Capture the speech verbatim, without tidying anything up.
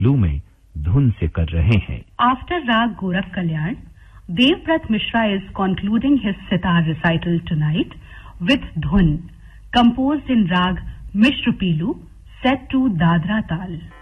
लू में धुन से कर रहे हैं। आफ्टर राग गोरख कल्याण, Devvrat Mishra is concluding his sitar recital tonight with dhun, composed in rag Mishra Pilu, set to Dadra Tal.